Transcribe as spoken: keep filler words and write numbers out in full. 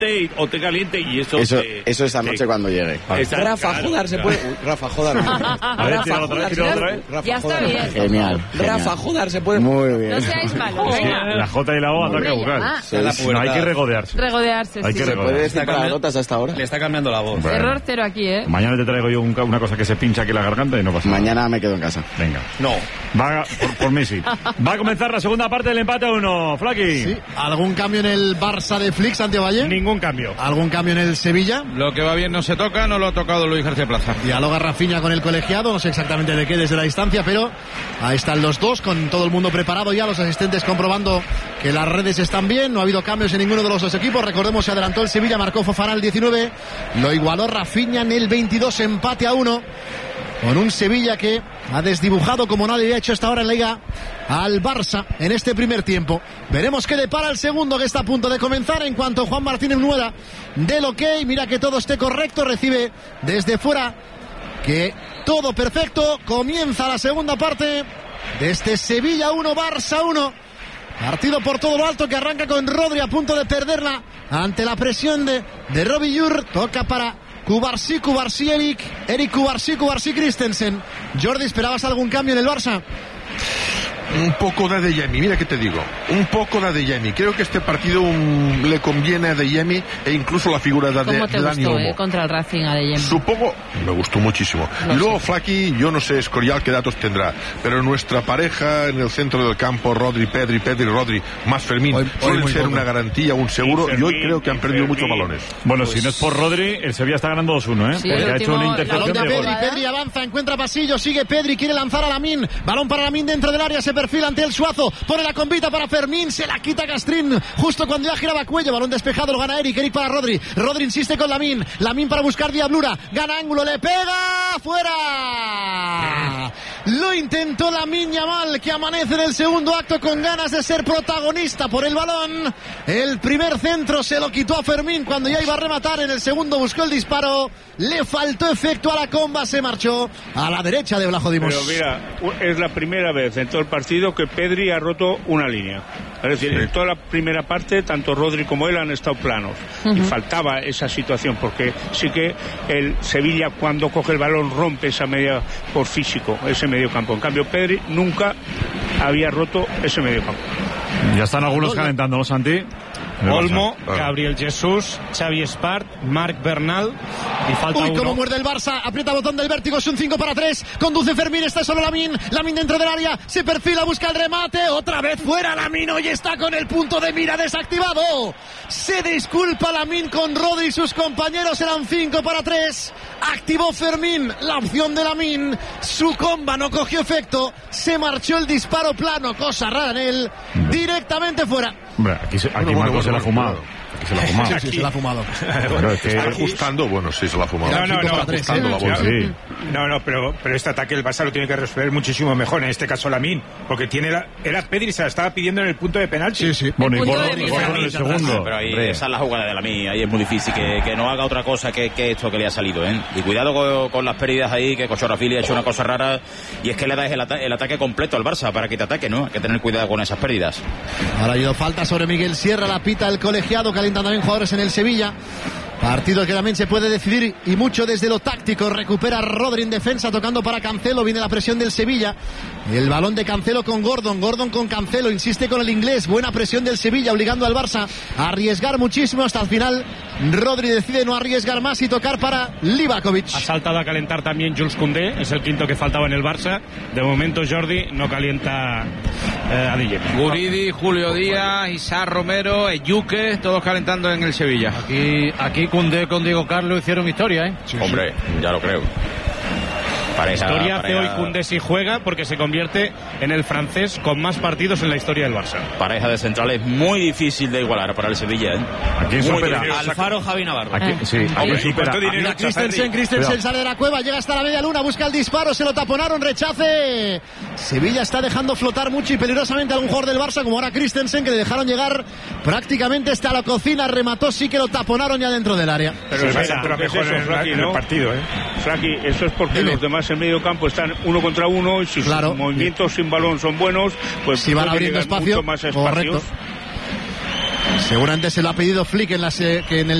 o te caliente y eso eso, te, eso esta noche te, cuando llegue. Esa, Rafa claro, Jodar se claro. puede. Uy, Rafa Jodar. A ver, tira otra vez, tira otra vez. Rafa Ya está Jodar. bien. Genial. Rafa Jodar se puede. Muy bien. No seáis malos. Sí, Venga. la J y la O ataque Hombre, bucal. ya. Sí, la sí. No, hay que regodearse. Regodearse, Hay sí. que ¿Se regodearse. puede destacar las notas hasta ahora? Le está cambiando la voz. Bueno. Error cero aquí, ¿eh? Mañana te traigo yo un ca- una cosa que se pincha aquí en la garganta y no pasa nada. Mañana me quedo en casa. Venga. No. Va a- por, por mí sí. Va a comenzar la segunda parte del empate a uno. Flaki. Sí. ¿Algún cambio en el Barça de Flick, Santiago Valle? Ningún cambio. ¿Algún cambio en el Sevilla? Lo que va bien no se toca, no lo ha tocado Luis García Plaza. Dialoga Rafinha con el colegiado, no sé exactamente de qué desde la distancia, pero ahí están los dos, con todo el mundo preparado ya, los asistentes comprobando que las redes están bien, no ha habido cambios en ninguno de los dos equipos. Recordemos, se adelantó el Sevilla, marcó Fofana el diecinueve, lo igualó Rafinha en el veintidós, empate a uno, con un Sevilla que ha desdibujado como nadie había hecho hasta ahora en la Liga al Barça en este primer tiempo. Veremos qué depara el segundo, que está a punto de comenzar. En cuanto Juan Martínez Nuera del ok, mira que todo esté correcto, recibe desde fuera que todo perfecto. Comienza la segunda parte de este Sevilla uno, Barça uno. Partido por todo lo alto que arranca con Rodri a punto de perderla ante la presión de, de Robbie Llur. Toca para Cubarsí, Cubarsí, Eric, Eric Cubarsí, Cubarsí, Christensen. Jordi, ¿esperabas algún cambio en el Barça? Un poco de Adeyemi, mira que te digo, un poco de Adeyemi. Creo que este partido um, le conviene a Adeyemi e incluso la figura de, ¿Cómo de te Dani gustó, Olmo. eh, contra el Racing, Adeyemi? Supongo, me gustó muchísimo. Lo Luego, sé. Flaki, yo no sé, Escorial, qué datos tendrá, pero nuestra pareja en el centro del campo, Rodri, Pedri, Pedri, Rodri, más Fermín, Hoy- hoy suelen muy ser poco. una garantía, un seguro, Y y hoy Fermín, creo que han y perdido Fermín. muchos balones. Bueno, si no es por Rodri, el Sevilla está ganando dos uno, ¿eh? Sí, Porque el ha hecho último- una la intercepción Balón de de gol. Pedri, Pedri avanza, encuentra pasillo, sigue Pedri, quiere lanzar a Lamín, balón para Lamín dentro del área, se perfila ante el Suazo, pone la convita para Fermín, se la quita Castrín, justo cuando ya giraba cuello, balón despejado, lo gana Eric, Eric para Rodri, Rodri insiste con Lamín, Lamín para buscar diablura, gana ángulo, le pega, fuera, lo intentó Lamín Yamal, que amanece en el segundo acto con ganas de ser protagonista por el balón, el primer centro se lo quitó a Fermín cuando ya iba a rematar, en el segundo buscó el disparo, le faltó efecto a la comba, se marchó a la derecha de Vlajo Dimos. Pero mira, es la primera vez en todo el partido que Pedri ha roto una línea. Es decir, en toda la primera parte, tanto Rodri como él han estado planos. Uh-huh. Y faltaba esa situación, porque sí que el Sevilla, cuando coge el balón, rompe esa media por físico, ese medio campo. En cambio, Pedri nunca había roto ese medio campo. Ya están algunos calentando, ¿no, Santi? Olmo, Gabriel Jesús, Xavi Espart, Marc Bernal y falta Uy, uno. cómo muerde el Barça, aprieta botón del vértigo, es un cinco para tres, conduce Fermín, está solo Lamín, Lamín dentro del área, se perfila, busca el remate, otra vez fuera Lamín, hoy está con el punto de mira desactivado, se disculpa Lamín con Rodri y sus compañeros, eran cinco para tres, activó Fermín, la opción de Lamín, su comba no cogió efecto, se marchó el disparo plano, cosa rara en él, directamente fuera. Hombre, aquí, se, aquí Bueno, Marco bueno, se la ha bueno, fumado. bueno. Aquí se la ha fumado. Sí, sí, se la ha fumado. Bueno, es que... Está ajustando, bueno, sí, se la ha fumado. No, no, no, Está tres, ajustando ¿eh? la bolsa. Sí. No, no, pero, pero este ataque el Barça lo tiene que resolver muchísimo mejor, en este caso Lamín, porque tiene la, era Pedri, se la estaba pidiendo en el punto de penalti. Sí, sí. Bueno, y punto Gordon, de y Gordon en el segundo. Pero ahí, Hombre. esa es la jugada de Lamín, ahí es muy difícil que, que no haga otra cosa que, que esto que le ha salido, ¿eh? Y cuidado con, con las pérdidas ahí, que Kochorafili ha hecho una cosa rara, y es que le das el, ata- el ataque completo al Barça para que te ataque, ¿no? Hay que tener cuidado con esas pérdidas. Ahora ha habido falta sobre Miguel Sierra, la pita el colegiado, calientan también jugadores en el Sevilla. Partido que también se puede decidir y mucho desde lo táctico. Recupera Rodri en defensa, tocando para Cancelo. Viene la presión del Sevilla. El balón de Cancelo con Gordon. Gordon con Cancelo. Insiste con el inglés. Buena presión del Sevilla, obligando al Barça a arriesgar muchísimo. Hasta el final, Rodri decide no arriesgar más y tocar para Livakovic. Ha saltado a calentar también Jules Koundé, es el quinto que faltaba en el Barça. De momento Jordi no calienta eh, a Adeyemi. Guridi, Julio Díaz, Isaac Romero, Eyuque, todos calentando en el Sevilla. Aquí, aquí Koundé con Diego Carlos hicieron historia, ¿eh? Sí, Hombre, sí. Ya lo creo. Pareja, Historia hace pareja, hoy Koundé si juega porque se convierte en el francés con más partidos en la historia del Barça. pareja de centrales muy difícil de igualar para el Sevilla, ¿eh? ¿A quién Muy supera? difícil. Alfaro, Javi Navarro. ¿A quién, sí, ¿a quién supera? Mira Christensen, Christensen sale de la cueva, llega hasta la media luna, busca el disparo, se lo taponaron, rechace. Sevilla está dejando flotar mucho y peligrosamente a algún jugador del Barça, como ahora Christensen, que le dejaron llegar prácticamente hasta la cocina, remató, sí que lo taponaron ya dentro del área. Pero Se es pasa, pero mejor en el- en el partido, ¿eh? Flaki, eso es porque Dime. los demás en medio campo están uno contra uno y si Claro. sus movimientos sin balón son buenos, pues Si van pueden abriendo llegar espacio, mucho más correcto. espacios. Seguramente se lo ha pedido Flick en, la se- que en el